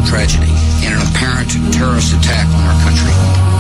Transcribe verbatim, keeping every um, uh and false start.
tragedy and an apparent terrorist attack on our country.